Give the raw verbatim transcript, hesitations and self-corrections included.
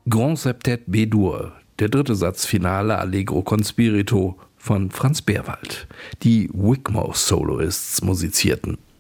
Grand Septet B-Dur, der dritte Satz Finale Allegro con Spirito von Franz Berwald. Die Wigmore Soloists musizierten.